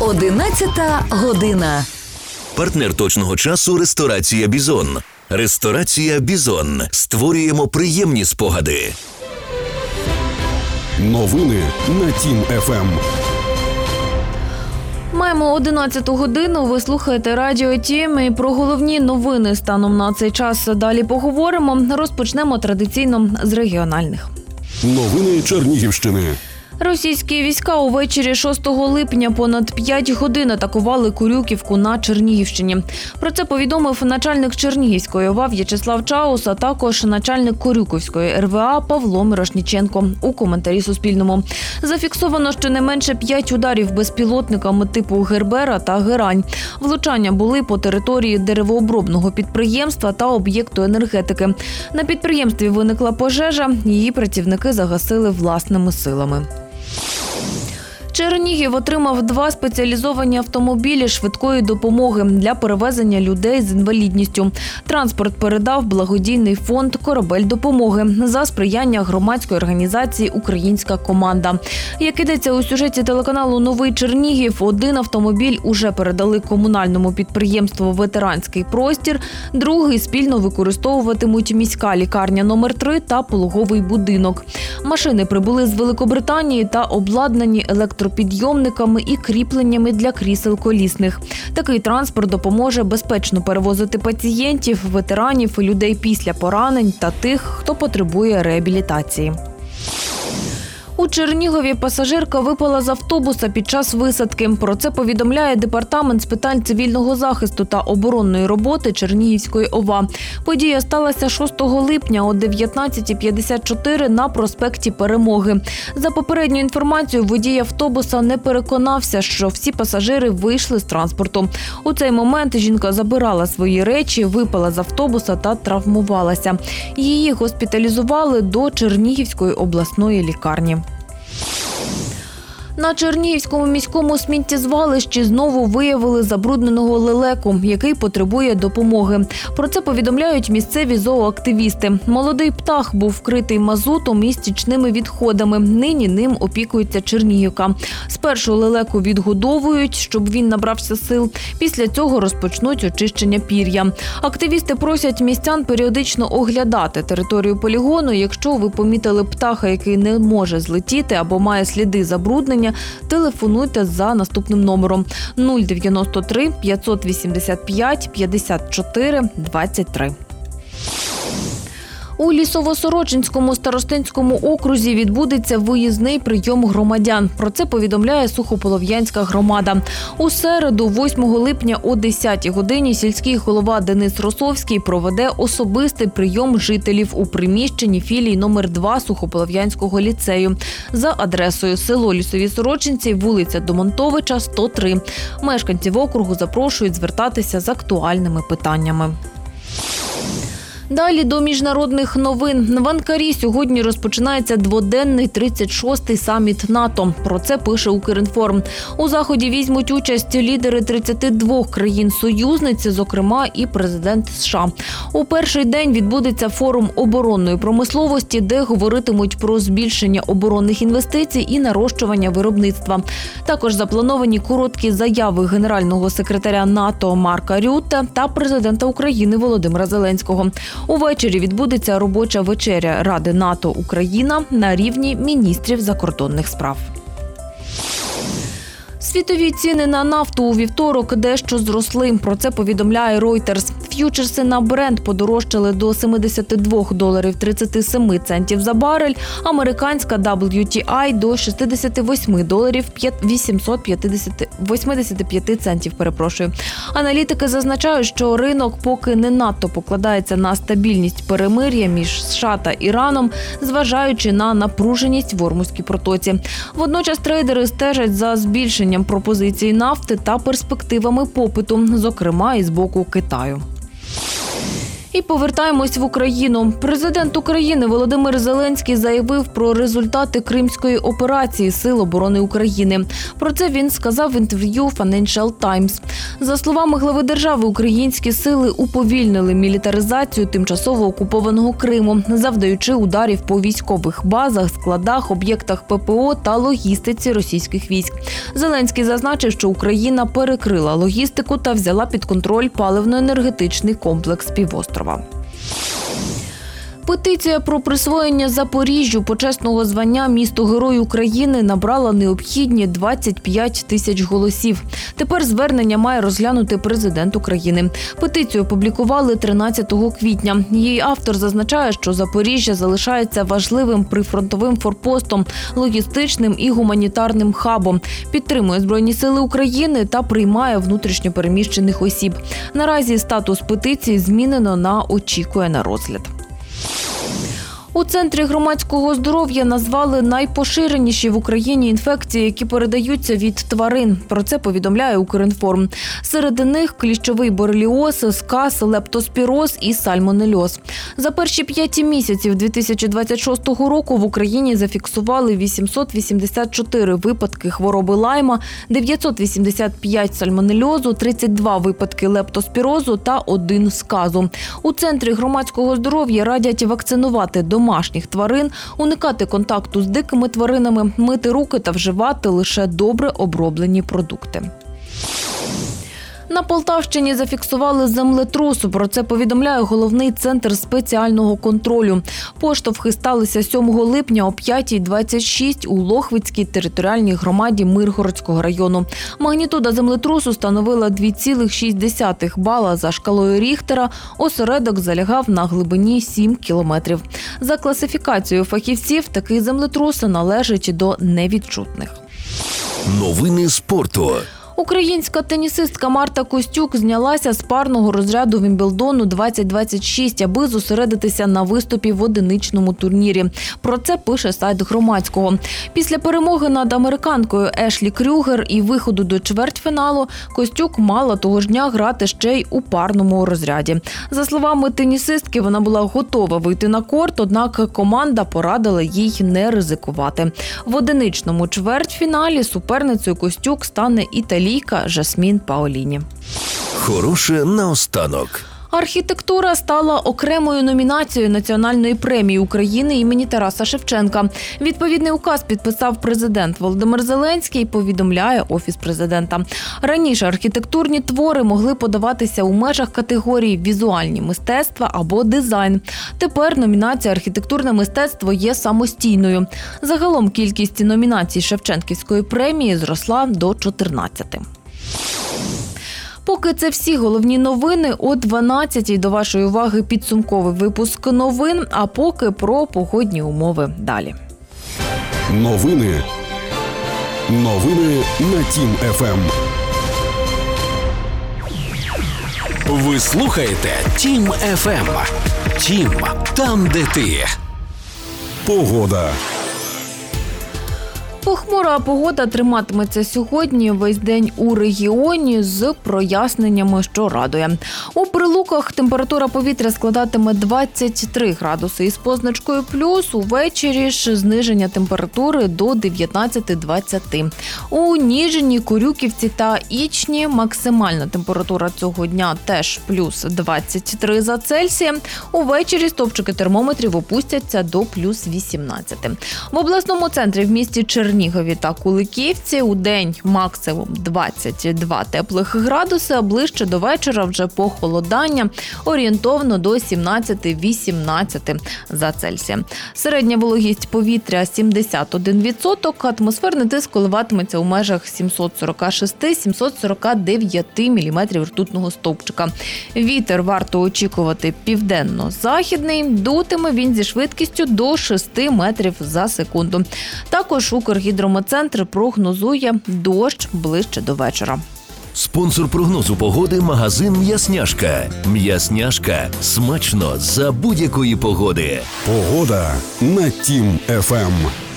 11 година. Партнер точного часу – ресторація «Бізон». Ресторація «Бізон». Створюємо приємні спогади. Новини на Тім ФМ. Маємо 11 годину, ви слухаєте Радіо Тім, і про головні новини станом на цей час далі поговоримо. Розпочнемо традиційно з регіональних. Новини Чернігівщини. Російські війська увечері 6 липня понад 5 годин атакували Курюківку на Чернігівщині. Про це повідомив начальник Чернігівської ОВА В'ячеслав Чаус, а також начальник Корюківської РВА Павло Мирошніченко у коментарі Суспільному. Зафіксовано щонайменше 5 ударів безпілотниками типу «Гербера» та «Герань». Влучання були по території деревообробного підприємства та об'єкту енергетики. На підприємстві виникла пожежа, її працівники загасили власними силами. Чернігів отримав 2 спеціалізовані автомобілі швидкої допомоги для перевезення людей з інвалідністю. Транспорт передав благодійний фонд «Корабель допомоги» за сприяння громадської організації «Українська команда». Як ідеться у сюжеті телеканалу «Новий Чернігів», 1 автомобіль уже передали комунальному підприємству «Ветеранський простір», другий спільно використовуватимуть міська лікарня номер 3 та пологовий будинок. Машини прибули з Великобританії та обладнані електропідйомниками і кріпленнями для крісел колісних. Такий транспорт допоможе безпечно перевозити пацієнтів, ветеранів, людей після поранень та тих, хто потребує реабілітації. У Чернігові пасажирка випала з автобуса під час висадки. Про це повідомляє Департамент з питань цивільного захисту та оборонної роботи Чернігівської ОВА. Подія сталася 6 липня о 19:54 на проспекті Перемоги. За попередньою інформацією, водій автобуса не переконався, що всі пасажири вийшли з транспорту. У цей момент жінка забирала свої речі, випала з автобуса та травмувалася. Її госпіталізували до Чернігівської обласної лікарні. На Чернігівському міському сміттєзвалищі знову виявили забрудненого лелеку, який потребує допомоги. Про це повідомляють місцеві зооактивісти. Молодий птах був вкритий мазутом і стічними відходами. Нині ним опікується Чернігівка. Спершу лелеку відгодовують, щоб він набрався сил. Після цього розпочнуть очищення пір'я. Активісти просять містян періодично оглядати територію полігону. Якщо ви помітили птаха, який не може злетіти або має сліди забруднення, телефонуйте за наступним номером 093 585 54 23. У Лісово-Сорочинському старостинському окрузі відбудеться виїзний прийом громадян. Про це повідомляє Сухополов'янська громада. У середу, 8 липня о 10-й годині, сільський голова Денис Росовський проведе особистий прийом жителів у приміщенні філії номер 2 Сухополов'янського ліцею за адресою село Лісові Сорочинці, вулиця Домонтовича, 103. Мешканців округу запрошують звертатися з актуальними питаннями. Далі до міжнародних новин. В Анкарі сьогодні розпочинається дводенний 36-й саміт НАТО. Про це пише Укрінформ. У заході візьмуть участь лідери 32 країн-союзниць, зокрема і президент США. У перший день відбудеться форум оборонної промисловості, де говоритимуть про збільшення оборонних інвестицій і нарощування виробництва. Також заплановані короткі заяви генерального секретаря НАТО Марка Рютте та президента України Володимира Зеленського. Увечері відбудеться робоча вечеря Ради НАТО-Україна на рівні міністрів закордонних справ. Світові ціни на нафту у вівторок дещо зросли. Про це повідомляє Reuters. Ф'ючерси на Брент подорожчали до $72.37 за барель, американська WTI – до $68.85. Аналітики зазначають, що ринок поки не надто покладається на стабільність перемир'я між США та Іраном, зважаючи на напруженість в Ормузькій протоці. Водночас трейдери стежать за збільшенням пропозиції нафти та перспективами попиту, зокрема і з боку Китаю. І повертаємось в Україну. Президент України Володимир Зеленський заявив про результати Кримської операції Сил оборони України. Про це він сказав в інтерв'ю Financial Times. За словами глави держави, українські сили уповільнили мілітаризацію тимчасово окупованого Криму, завдаючи ударів по військових базах, складах, об'єктах ППО та логістиці російських військ. Зеленський зазначив, що Україна перекрила логістику та взяла під контроль паливно-енергетичний комплекс півострова. Петиція про присвоєння Запоріжжю почесного звання «Місто-Герой України» набрала необхідні 25 тисяч голосів. Тепер звернення має розглянути президент України. Петицію опублікували 13 квітня. Її автор зазначає, що Запоріжжя залишається важливим прифронтовим форпостом, логістичним і гуманітарним хабом. Підтримує Збройні сили України та приймає внутрішньо переміщених осіб. Наразі статус петиції змінено на «Очікує на розгляд». У Центрі громадського здоров'я назвали найпоширеніші в Україні інфекції, які передаються від тварин. Про це повідомляє Укрінформ. Серед них кліщовий бореліоз, сказ, лептоспіроз і сальмонельоз. За перші 5 місяців 2026 року в Україні зафіксували 884 випадки хвороби Лайма, 985 сальмонельозу, 32 випадки лептоспірозу та 1 сказу. У Центрі громадського здоров'я радять вакцинувати домашніх тварин, уникати контакту з дикими тваринами, мити руки та вживати лише добре оброблені продукти. На Полтавщині зафіксували землетрус. Про це повідомляє головний центр спеціального контролю. Поштовхи сталися 7 липня о 5:26 у Лохвицькій територіальній громаді Миргородського району. Магнітуда землетрусу становила 2,6 бала за шкалою Ріхтера. Осередок залягав на глибині 7 кілометрів. За класифікацією фахівців, такий землетрус належить до невідчутних. Новини спорту. Українська тенісистка Марта Костюк знялася з парного розряду Вімблдону 2026, аби зосередитися на виступі в одиничному турнірі. Про це пише сайт Громадського. Після перемоги над американкою Ешлі Крюгер і виходу до чвертьфіналу Костюк мала того ж дня грати ще й у парному розряді. За словами тенісистки, вона була готова вийти на корт, однак команда порадила їй не ризикувати. В одиничному чвертьфіналі суперницею Костюк стане італійка Жасмін Паоліні. Хороше наостанок. Архітектура стала окремою номінацією Національної премії України імені Тараса Шевченка. Відповідний указ підписав президент Володимир Зеленський, повідомляє Офіс президента. Раніше архітектурні твори могли подаватися у межах категорії «Візуальні мистецтва» або «Дизайн». Тепер номінація «Архітектурне мистецтво» є самостійною. Загалом кількість номінацій Шевченківської премії зросла до 14. Поки це всі головні новини, о 12-й до вашої уваги підсумковий випуск новин, а поки про погодні умови далі. Новини на Тім ФМ. Ви слухаєте Тім ФМ. Тім – там, де ти. Погода. Похмура погода триматиметься сьогодні весь день у регіоні з проясненнями, що радує. У Прилуках температура повітря складатиме 23 градуси із позначкою плюс. Увечері ж зниження температури до 19-20. У Ніжині, Корюківці та Ічні максимальна температура цього дня теж плюс 23 за Цельсієм. Увечері стовпчики термометрів опустяться до плюс 18. В обласному центрі в місті Чернігові та Куликівці удень максимум 22 теплих градуси, а ближче до вечора вже похолодання орієнтовно до 17-18 за Цельсієм. Середня вологість повітря 71%, атмосферний тиск коливатиметься у межах 746-749 міліметрів ртутного стовпчика. Вітер варто очікувати південно-західний, дутиме він зі швидкістю до 6 метрів за секунду. Також Укргідрометцентр прогнозує дощ ближче до вечора. Спонсор прогнозу погоди – магазин «М'ясняшка». «М'ясняшка» – смачно за будь-якої погоди. Погода на Тім ФМ.